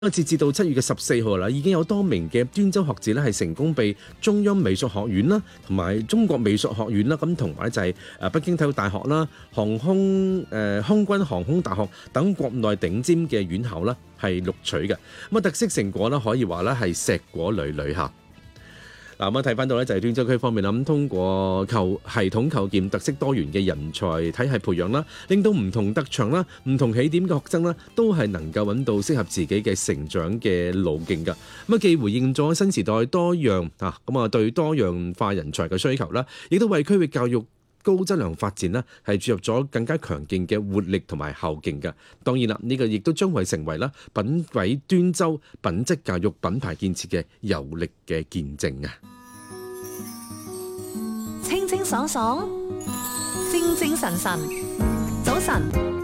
截至到7月14號啦，已經有多名嘅端州學子咧係成功被中央美術學院啦，同埋中國美術學院啦，咁同埋就係北京體育大學啦、空軍航空大學等國內頂尖嘅院校啦，係錄取嘅。咁特色成果啦，可以話咧係碩果累累嚇。嗱，咁睇翻到咧就係端州區方面啦，咁通過系統構建特色多元嘅人才體系培養啦，令到唔同特長啦、唔同起點嘅學生啦，都係能夠揾到適合自己嘅成長嘅路徑㗎。咁既回應咗新時代多樣對多樣化人才嘅需求啦，亦都為區域教育高質量發展啦，係注入咗更加強勁嘅活力同埋後勁嘅。當然啦，呢個亦都將會成為啦品位端州品質教育品牌建設嘅有力嘅見證啊！ 清清爽爽，精精神神，早晨